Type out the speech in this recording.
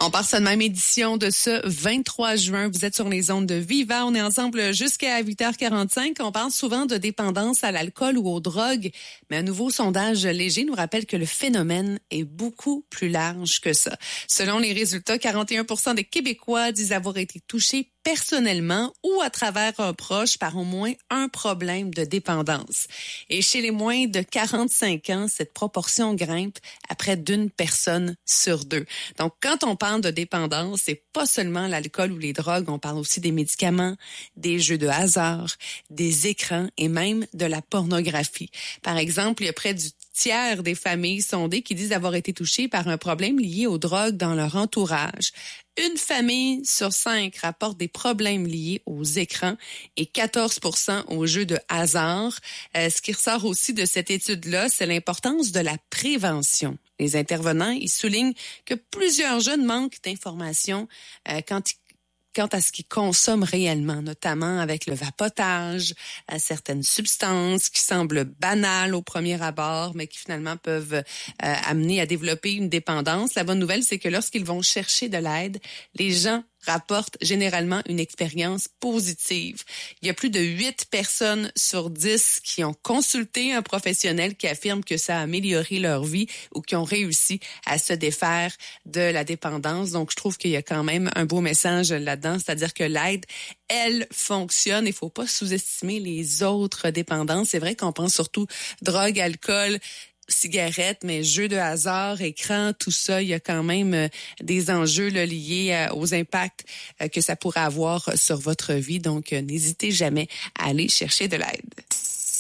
On part cette même édition de ce 23 juin. Vous êtes sur les ondes de Viva. On est ensemble jusqu'à 8h45. On parle souvent de dépendance à l'alcool ou aux drogues, mais un nouveau sondage léger nous rappelle que le phénomène est beaucoup plus large que ça. Selon les résultats, 41% des Québécois disent avoir été touchés personnellement ou à travers un proche par au moins un problème de dépendance. Et chez les moins de 45 ans, cette proportion grimpe à près d'une personne sur deux. Donc, quand on parle de dépendance, c'est pas seulement l'alcool ou les drogues, on parle aussi des médicaments, des jeux de hasard, des écrans et même de la pornographie. Par exemple, il y a près du tiers des familles sondées qui disent avoir été touchées par un problème lié aux drogues dans leur entourage. Une famille sur 5 rapporte des problèmes liés aux écrans et 14% aux jeux de hasard. Ce qui ressort aussi de cette étude-là, c'est l'importance de la prévention. Les intervenants, ils soulignent que plusieurs jeunes manquent d'informations quant à ce qu'ils consomment réellement, notamment avec le vapotage, certaines substances qui semblent banales au premier abord, mais qui finalement peuvent amener à développer une dépendance. La bonne nouvelle, c'est que lorsqu'ils vont chercher de l'aide, les gens rapportent généralement une expérience positive. Il y a plus de 8 personnes sur 10 qui ont consulté un professionnel qui affirme que ça a amélioré leur vie ou qui ont réussi à se défaire de la dépendance. Donc, je trouve qu'il y a quand même un beau message là-dedans, c'est-à-dire que l'aide, elle fonctionne. Il faut pas sous-estimer les autres dépendances. C'est vrai qu'on pense surtout drogue, alcool, cigarettes, mais jeux de hasard, écran, tout ça, il y a quand même des enjeux là, liés aux impacts que ça pourrait avoir sur votre vie. Donc, n'hésitez jamais à aller chercher de l'aide.